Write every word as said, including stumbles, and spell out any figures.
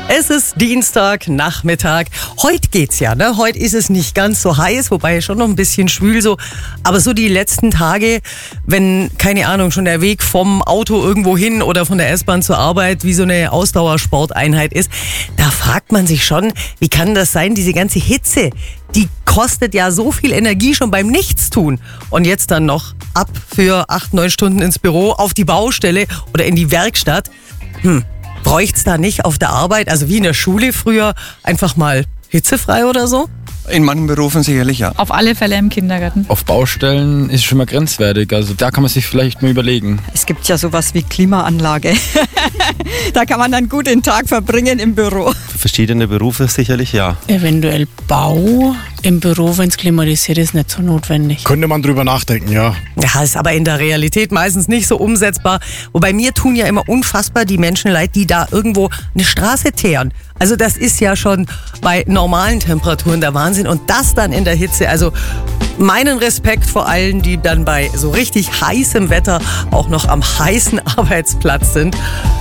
Es ist Dienstag, Nachmittag. Heute geht's ja, ne? Heute ist es nicht ganz so heiß, wobei schon noch ein bisschen schwül so. Aber so die letzten Tage, wenn, keine Ahnung, schon der Weg vom Auto irgendwo hin oder von der S-Bahn zur Arbeit wie so eine Ausdauersporteinheit ist, da fragt man sich schon, wie kann das sein, diese ganze Hitze, die kostet ja so viel Energie schon beim Nichtstun. Und jetzt dann noch ab für acht, neun Stunden ins Büro, auf die Baustelle oder in die Werkstatt. Hm. Bräuchte es da nicht auf der Arbeit, also wie in der Schule früher, einfach mal hitzefrei oder so? In manchen Berufen sicherlich ja. Auf alle Fälle im Kindergarten. Auf Baustellen ist schon mal grenzwertig, also da kann man sich vielleicht mal überlegen. Es gibt ja sowas wie Klimaanlage. Da kann man dann gut den Tag verbringen im Büro. Für verschiedene Berufe sicherlich ja. Eventuell Bau im Büro, wenn es klimatisiert ist, nicht so notwendig. Könnte man drüber nachdenken, ja. Ja, ist aber in der Realität meistens nicht so umsetzbar. Wobei mir tun ja immer unfassbar die Menschen leid, die da irgendwo eine Straße teeren. Also das ist ja schon bei normalen Temperaturen der Wahnsinn. Und das dann in der Hitze. Also meinen Respekt vor allen, die dann bei so richtig heißem Wetter auch noch am heißen Arbeitsplatz sind.